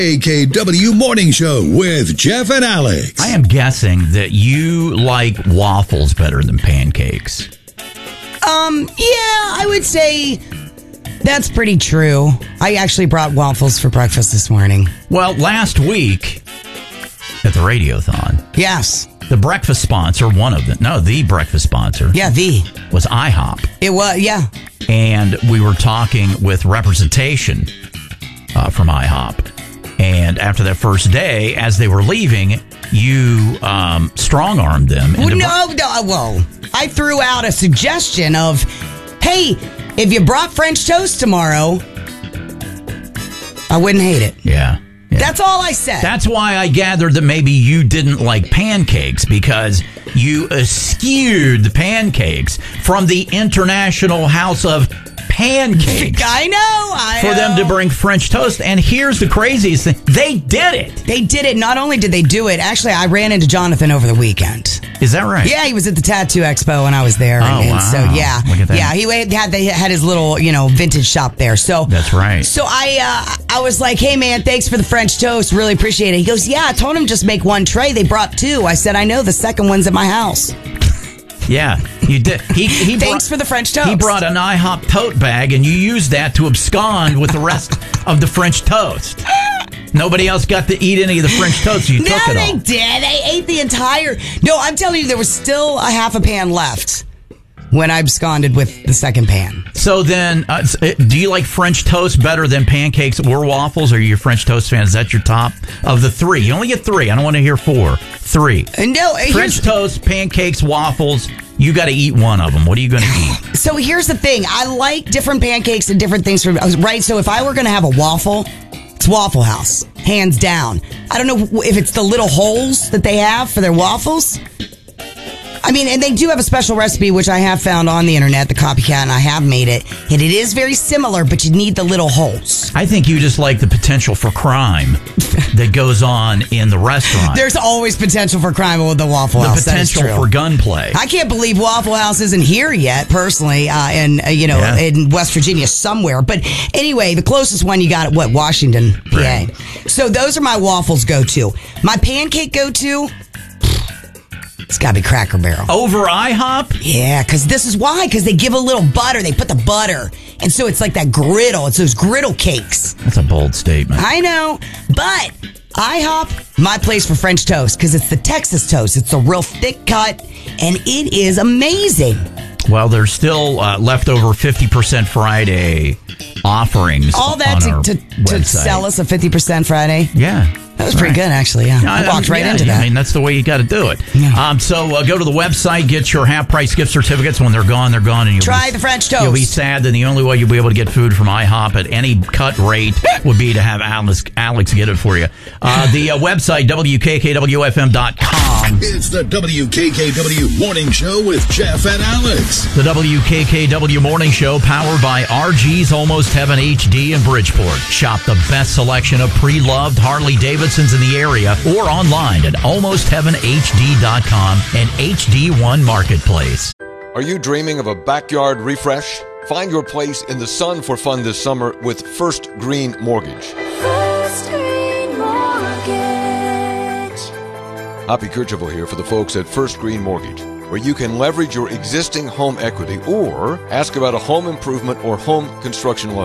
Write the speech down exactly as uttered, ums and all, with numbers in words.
K K W Morning Show with Jeff and Alex. I am guessing that you like waffles better than pancakes. Um, yeah, I would say that's pretty true. I actually brought waffles for breakfast this morning. Well, last week at the Radiothon, Yes. the breakfast sponsor, one of them, no, the breakfast sponsor, Yeah, the. was IHOP. It was, yeah. And we were talking with representation uh, from IHOP. And after that first day, as they were leaving, you um, strong-armed them. Well, into no, no, well, I threw out a suggestion of, hey, if you brought French toast tomorrow, I wouldn't hate it. Yeah. yeah. That's all I said. That's why I gathered that maybe you didn't like pancakes, because you eschewed the pancakes from the International House of Pancakes. I know. I For know. them to bring French toast. And here's the craziest thing. They did it. They did it. Not only did they do it, actually, I ran into Jonathan over the weekend. Is that right? Yeah, he was at the Tattoo Expo when I was there. Oh, and, and wow. So, yeah. Look at that. Yeah, he had, they had his little, you know, vintage shop there. So That's right. So I uh, I was like, hey, man, thanks for the French toast. Really appreciate it. He goes, yeah, I told him just make one tray. They brought two. I said, I know. The second one's at my house. Yeah, you did. He, he Thanks brought, for the French toast. He brought an IHOP tote bag, and you used that to abscond with the rest of the French toast. Nobody else got to eat any of the French toast. You No, took it they all. did. They ate the entire. No, I'm telling you, there was still a half a pan left when I absconded with the second pan. So then, uh, do you like French toast better than pancakes or waffles? Or are you a French toast fan? Is that your top of the three? You only get three. I don't want to hear four. Three. Uh, No, French here's, toast, pancakes, waffles. You got to eat one of them. What are you going to eat? so here's the thing. I like different pancakes and different things from right. So if I were going to have a waffle, it's Waffle House, hands down. I don't know if it's the little holes that they have for their waffles. I mean, and they do have a special recipe, which I have found on the internet, the copycat, and I have made it. And it is very similar, but you need the little holes. I think you just like the potential for crime that goes on in the restaurant. There's always potential for crime with the Waffle the House. That is potential true. for gunplay. I can't believe Waffle House isn't here yet, personally, uh, in, uh, you know, Yeah. in West Virginia somewhere. But anyway, the closest one you got at, what, Washington, P A. Right. So those are my waffles go-to. My pancake go-to, it's got to be Cracker Barrel. Over IHOP? Yeah, because this is why. Because they give a little butter. They put the butter. And so it's like that griddle. It's those griddle cakes. That's a bold statement. I know. But IHOP, my place for French toast. Because it's the Texas toast. It's a real thick cut. And it is amazing. Well, there's still uh, leftover fifty percent Friday offerings All that on our to, to, to website. sell us a fifty percent Friday. Yeah. That was pretty Right. good, actually. Yeah, I, walked right yeah, into that. I mean, that's the way you got to do it. Yeah. Um, so uh, go to the website, get your half-price gift certificates. When they're gone, they're gone. And you'll Try be, the French toast. You'll be sad. Then the only way you'll be able to get food from IHOP at any cut rate would be to have Alex, Alex get it for you. Uh, the uh, website, W K K W F M dot com. It's the W K K W Morning Show with Jeff and Alex. The W K K W Morning Show, powered by R G's Almost Heaven H D in Bridgeport. Shop the best selection of pre-loved Harley-Davidsons in the area or online at almost heaven H D dot com and H D one Marketplace. Are you dreaming of a backyard refresh? Find your place in the sun for fun this summer with First Green Mortgage. First Green Mortgage. Happy Kercheval here for the folks at First Green Mortgage, where you can leverage your existing home equity or ask about a home improvement or home construction loan.